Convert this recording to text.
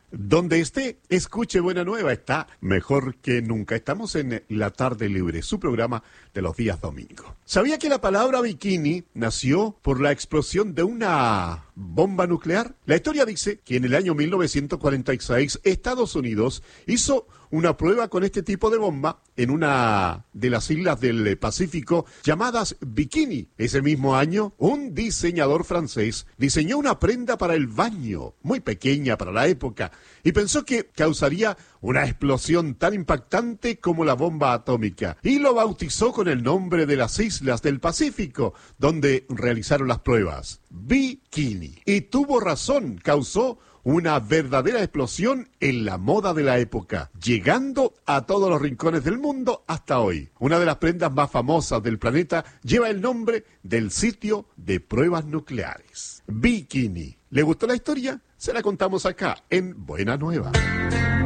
Donde esté, escuche Buena Nueva, está mejor que nunca. Estamos en La Tarde Libre, su programa de los días domingos. ¿Sabía que la palabra bikini nació por la explosión de una bomba nuclear? La historia dice que en el año 1946 Estados Unidos hizo una prueba con este tipo de bomba en una de las islas del Pacífico llamadas Bikini. Ese mismo año, un diseñador francés diseñó una prenda para el baño, muy pequeña para la época, y pensó que causaría una explosión tan impactante como la bomba atómica, y lo bautizó con el nombre de las islas del Pacífico, donde realizaron las pruebas. Bikini. Y tuvo razón, causó una verdadera explosión en la moda de la época, llegando a todos los rincones del mundo hasta hoy. Una de las prendas más famosas del planeta lleva el nombre del sitio de pruebas nucleares. Bikini. ¿Le gustó la historia? Se la contamos acá en Buena Nueva.